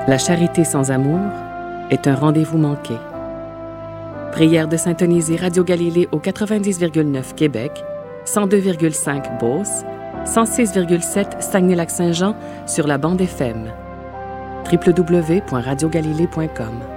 La charité sans amour est un rendez-vous manqué. Prière de syntoniser Radio Galilée au 90,9 Québec, 102,5 Beauce, 106,7 Saguenay-Lac-Saint-Jean sur la bande FM. www.radiogalilée.com